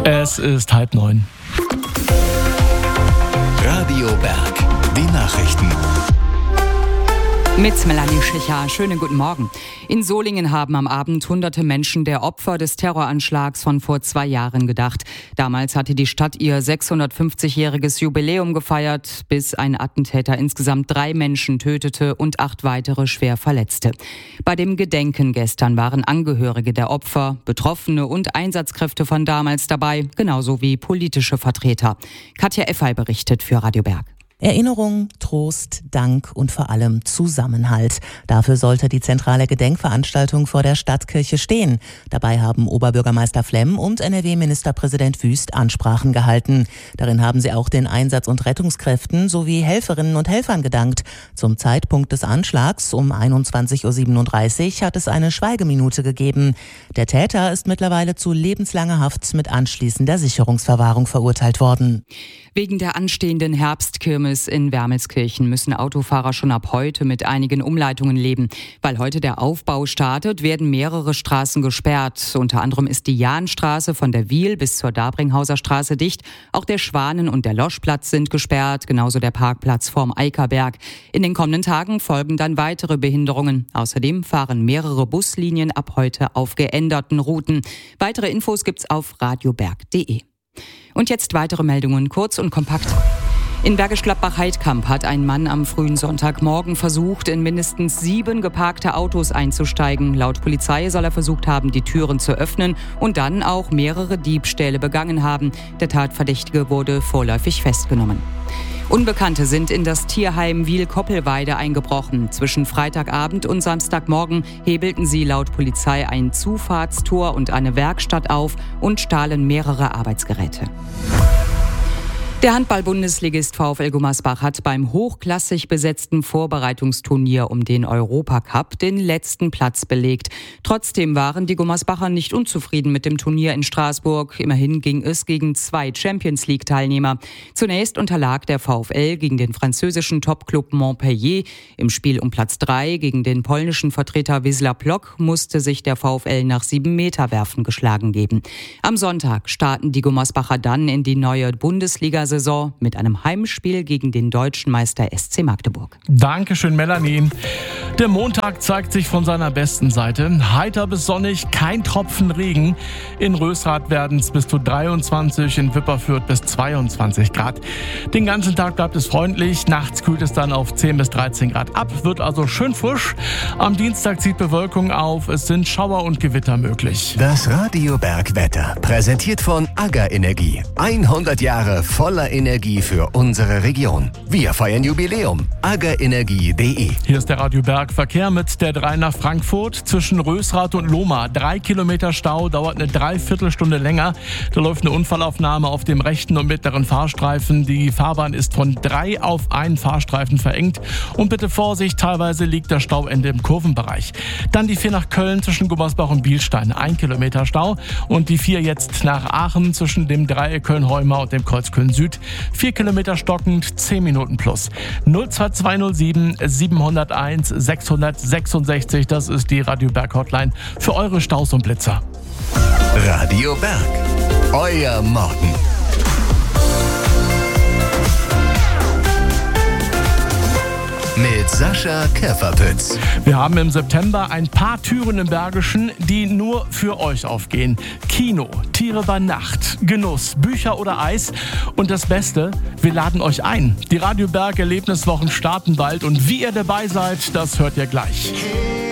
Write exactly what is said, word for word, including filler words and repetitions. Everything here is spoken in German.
Es ist halb neun. Radio Berg, die Nachrichten. Mit Melanie Schicher. Schönen guten Morgen. In Solingen haben am Abend hunderte Menschen der Opfer des Terroranschlags von vor zwei Jahren gedacht. Damals hatte die Stadt ihr sechshundertfünfzigjähriges Jubiläum gefeiert, bis ein Attentäter insgesamt drei Menschen tötete und acht weitere schwer verletzte. Bei dem Gedenken gestern waren Angehörige der Opfer, Betroffene und Einsatzkräfte von damals dabei, genauso wie politische Vertreter. Katja Effey berichtet für Radio Berg. Erinnerung, Trost, Dank und vor allem Zusammenhalt. Dafür sollte die zentrale Gedenkveranstaltung vor der Stadtkirche stehen. Dabei haben Oberbürgermeister Flemm und N R W-Ministerpräsident Wüst Ansprachen gehalten. Darin haben sie auch den Einsatz- und Rettungskräften sowie Helferinnen und Helfern gedankt. Zum Zeitpunkt des Anschlags um einundzwanzig Uhr siebenunddreißig hat es eine Schweigeminute gegeben. Der Täter ist mittlerweile zu lebenslanger Haft mit anschließender Sicherungsverwahrung verurteilt worden. Wegen der anstehenden Herbstkirmes in Wermelskirchen müssen Autofahrer schon ab heute mit einigen Umleitungen leben. Weil heute der Aufbau startet, werden mehrere Straßen gesperrt. Unter anderem ist die Jahnstraße von der Wiel bis zur Dabringhauser Straße dicht. Auch der Schwanen- und der Loschplatz sind gesperrt, genauso der Parkplatz vorm Eickerberg. In den kommenden Tagen folgen dann weitere Behinderungen. Außerdem fahren mehrere Buslinien ab heute auf geänderten Routen. Weitere Infos gibt's auf radioberg punkt de. Und jetzt weitere Meldungen, kurz und kompakt. In Bergisch Gladbach-Heidkamp hat ein Mann am frühen Sonntagmorgen versucht, in mindestens sieben geparkte Autos einzusteigen. Laut Polizei soll er versucht haben, die Türen zu öffnen und dann auch mehrere Diebstähle begangen haben. Der Tatverdächtige wurde vorläufig festgenommen. Unbekannte sind in das Tierheim Wiel-Koppelweide eingebrochen. Zwischen Freitagabend und Samstagmorgen hebelten sie laut Polizei ein Zufahrtstor und eine Werkstatt auf und stahlen mehrere Arbeitsgeräte. Der Handball-Bundesligist VfL Gummersbach hat beim hochklassig besetzten Vorbereitungsturnier um den Europacup den letzten Platz belegt. Trotzdem waren die Gummersbacher nicht unzufrieden mit dem Turnier in Straßburg. Immerhin ging es gegen zwei Champions-League-Teilnehmer. Zunächst unterlag der VfL gegen den französischen Topclub Montpellier. Im Spiel um Platz drei gegen den polnischen Vertreter Wisła Płock musste sich der VfL nach sieben Meter werfen geschlagen geben. Am Sonntag starten die Gummersbacher dann in die neue Bundesliga-Saison mit einem Heimspiel gegen den deutschen Meister S C Magdeburg. Dankeschön, Melanie. Der Montag zeigt sich von seiner besten Seite. Heiter bis sonnig, kein Tropfen Regen. In Rösrath werden es bis zu dreiundzwanzig, in Wipperfürth bis zweiundzwanzig Grad. Den ganzen Tag bleibt es freundlich. Nachts kühlt es dann auf zehn bis dreizehn Grad ab, wird also schön frisch. Am Dienstag zieht Bewölkung auf, es sind Schauer und Gewitter möglich. Das Radio Berg Wetter, präsentiert von AGA Energie. hundert Jahre voller Energie für unsere Region. Wir feiern Jubiläum. aga energie punkt de. Hier ist der Radio Berg Verkehr mit der drei nach Frankfurt. Zwischen Rösrath und Lohmar. Drei Kilometer Stau, dauert eine Dreiviertelstunde länger. Da läuft eine Unfallaufnahme auf dem rechten und mittleren Fahrstreifen. Die Fahrbahn ist von drei auf einen Fahrstreifen verengt. Und bitte Vorsicht, teilweise liegt das Stauende im Kurvenbereich. Dann die vier nach Köln zwischen Gummersbach und Bielstein. Ein Kilometer Stau. Und die vier jetzt nach Aachen zwischen dem Dreieck Köln-Heuma und dem Kreuz Köln-Süd. Vier Kilometer stockend, zehn Minuten plus. null zwei zwei null sieben sieben null eins sechs sechs sechs, das ist die Radio Berg Hotline für eure Staus und Blitzer. Radio Berg, euer Morgen. Mit Sascha Käferpütz. Wir haben im September ein paar Türen im Bergischen, die nur für euch aufgehen. Kino, Tiere bei Nacht, Genuss, Bücher oder Eis. Und das Beste, wir laden euch ein. Die Radio Berg Erlebniswochen starten bald und wie ihr dabei seid, das hört ihr gleich.